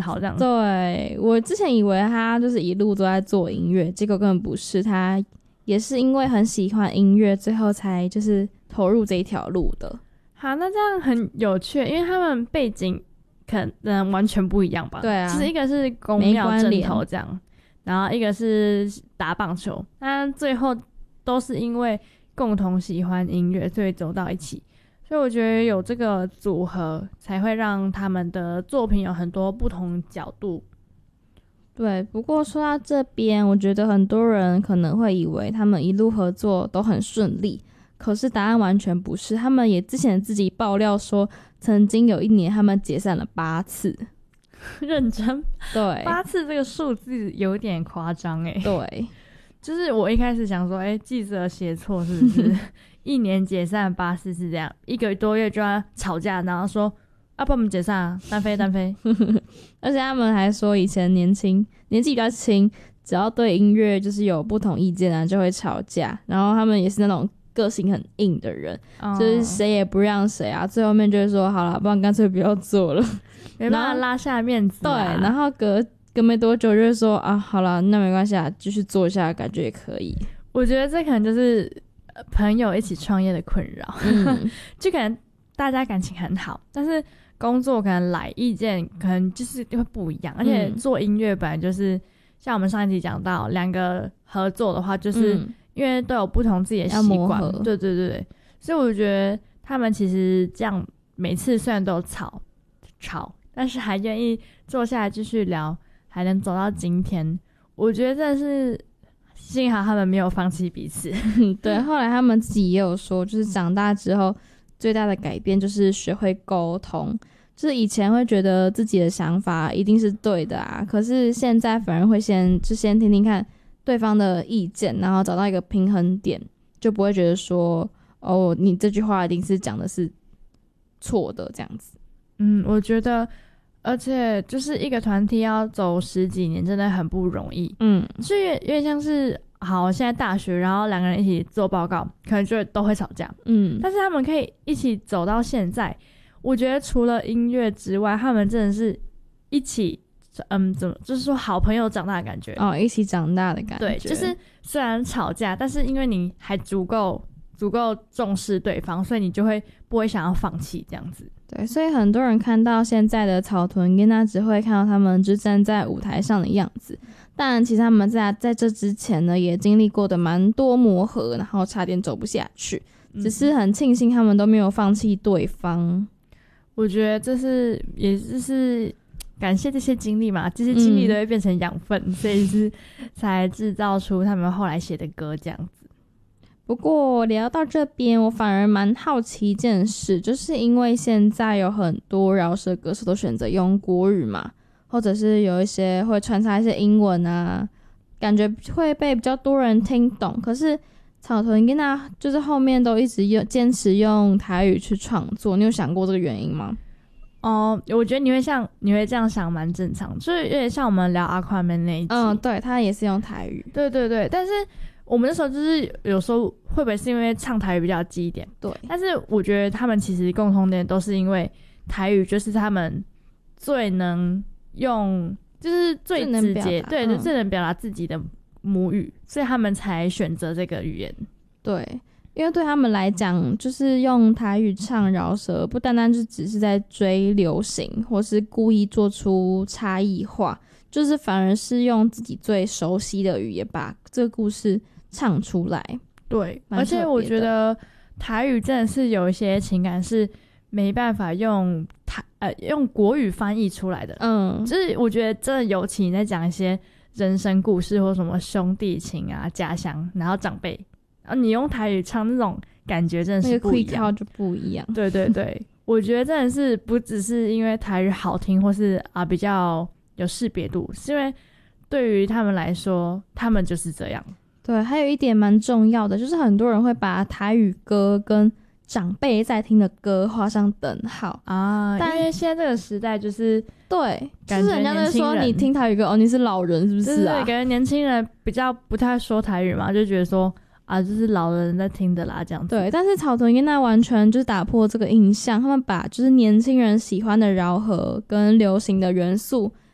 好这样子。 对，我之前以为他就是一路都在做音乐，结果根本不是，他也是因为很喜欢音乐，最后才就是投入这一条路的。 好，那这样很有趣，因为他们背景可能完全不一样吧？ 对啊， 就是一个是公庙正头这样，然后一个是打棒球，但最后都是因为共同喜欢音乐，所以走到一起。所以我觉得有这个组合，才会让他们的作品有很多不同角度。 对，不过说到这边，我觉得很多人可能会以为他们一路合作都很顺利，可是答案完全不是。他们也之前自己爆料说，曾经有一年他们解散了8次。 认真？ 对 ，8次这个数字有点夸张欸。 对， 就是我一开始想说，记者写错是不是？一年解散8次是这样，1个多月就要吵架，然后说不我们解散啊，单飞。 而且他们还说以前年纪比较轻，只要对音乐就是有不同意见啊，就会吵架。然后他们也是那种个性很硬的人，就是谁也不让谁啊。最后面就会说好了，不然干脆不要做了， 没办法拉下面子。 对，然后隔没多久就会说好了，那没关系啊，继续做一下，感觉也可以。 我觉得这可能就是朋友一起创业的困扰，就可能大家感情很好，但是工作可能来意见可能就是会不一样，而且做音乐本来就是像我们上一集讲到两个合作的话，就是因为都有不同自己的习惯，对，所以我觉得他们其实这样每次虽然都有吵，但是还愿意坐下来继续聊，还能走到今天，我觉得真的是幸好他们没有放弃彼此。 对，后来他们自己也有说，就是长大之后最大的改变就是学会沟通，就是以前会觉得自己的想法一定是对的啊，可是现在反而会先听听看对方的意见，然后找到一个平衡点，就不会觉得说你这句话一定是讲的是错的这样子。 我觉得而且就是一个团体要走10几年真的很不容易，所以有点像是好现在大学，然后2个人一起做报告，可能就都会吵架，但是他们可以一起走到现在，我觉得除了音乐之外，他们真的是一起怎么就是说好朋友长大的感觉一起长大的感觉。 对，就是虽然吵架，但是因为你还足够重视对方，所以你就不会想要放弃这样子。 对，所以很多人看到现在的草屯跟他只会看到他们就站在舞台上的样子，但其实他们在这之前呢也经历过的蛮多磨合，然后差点走不下去，只是很庆幸他们都没有放弃对方。 我觉得也就是感谢这些经历嘛，这些经历都会变成养分，所以是才制造出他们后来写的歌这样子。 不过聊到这边，我反而蛮好奇一件事，就是因为现在有很多饶舌歌手都选择用国语嘛，或者是有一些会穿插一些英文啊，感觉会被比较多人听懂。可是草屯跟他就是后面都一直坚持用台语去创作，你有想过这个原因吗？ 我觉得你会这样想蛮正常，就是有点像我们聊阿宽们那一集， 对，他也是用台语， 对，但是我们那时候就是有时候会不会是因为唱台语比较近一点？ 对， 但是我觉得他们其实共同点都是因为台语就是他们最能用，就是最直接，对，就最能表达自己的母语，所以他们才选择这个语言。 对，因为对他们来讲，就是用台语唱饶舌，不单单就只是在追流行，或是故意做出差异化，就是反而是用自己最熟悉的语言把这个故事唱出来。 对，而且我觉得台语真的是有一些情感是没办法用国语翻译出来的。就是我觉得真的，尤其你在讲一些人生故事或什么兄弟情啊、家乡，然后长辈，然后你用台语唱，那种感觉真的是不一样， 那个就不一样。 对，我觉得真的是不只是因为台语好听，或是比较有识别度，是因为对于他们来说，他们就是这样。 对，还有一点蛮重要的，就是很多人会把台语歌跟长辈在听的歌画上等号啊，因为现在这个时代就是对， 感觉就是人家在说你听台语歌你是老人是不是啊？ 对，感觉年轻人比较不太说台语嘛，就觉得说就是老人在听的啦这样子。 对，但是草屯跟那完全就是打破这个印象，他们把就是年轻人喜欢的饶河跟流行的元素